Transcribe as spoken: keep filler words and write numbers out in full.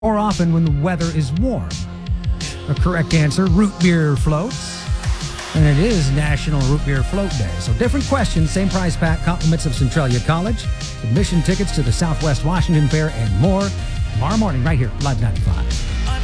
More often when the weather is warm? The correct answer, root beer floats. And it is National Root Beer Float Day. So different questions, same prize pack, compliments of Centralia College, admission tickets to the Southwest Washington Fair, and more tomorrow morning right here, Live ninety-five.